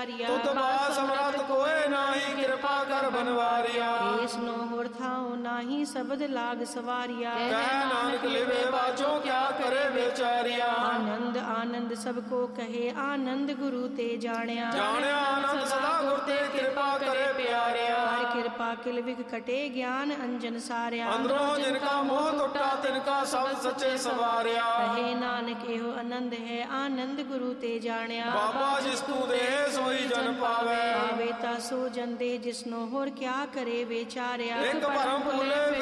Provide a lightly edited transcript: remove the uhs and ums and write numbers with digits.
ਵਿਚਾਰਿਆ। ਤੁਧ ਬਾਤ ਸਮਰੱਥ ਕੋਏ ਨਾਹੀ, ਕਿਰਪਾ ਕਰ ਬਨਵਾਰਿਆ। ਏਸ ਨੋ ਹੋਰ ਥਾਉ ਨਾਹੀ, ਸ਼ਬਦ ਲਾਗ ਸਵਾਰਿਆ। ਕਹਿ ਨਾਨਕ ਲਿਵੇ ਬਾਝੋਂ, ਕਿਆ ਕਰੇ ਵਿਚਾਰਿਆ। ਆਨੰਦ ਆਨੰਦ ਸਭ ਕੋ ਕਹੇ, ਆਨੰਦ ਗੁਰੂ ਤੇ ਜਾਣਿਆ। ਜਾਣਿਆ ਆਨੰਦ ਸਦਾ ਗੁਰ ਤੇ, ਕਿਰਪਾ ਕਰੇ ਪਿਆਰਿਆ। ਹਰ ਕਿਰਪਾ ਕਿਲ ਵਿਗ ਕਟੇ, ਗਿਆਨ ਅੰਜਨ ਸਾਰਿਆ। ਅੰਦਰੋਂ ਜਿਨ ਕਾ ਮੋਹ ਟੁੱਟਾ, ਤਿਨ ਕਾ ਸਬਦ ਸੱਚੇ ਸਵਾਰਿਆ। ਕਹੇ ਨਾਨਕ ਇਹੋ ਆਨੰਦ ਹੈ, ਆਨੰਦ ਗੁਰੂ ਤੇ ਜਾਣਿਆ। ਬਾਬਾ ਜਿਸ ਤੂੰ ਦੇ ਸੋਈ ਜਨ ਪਾਵੇ। ਆਵੇ ਤਾ ਸੋ ਜਨ ਦੇ, ਜਿਸਨੋ ਹੋਰ ਕਿਆ ਕਰੇ ਵਿਚਾਰਿਆ। ਇੱਕ ਭਰਮ ਭੂਲੇ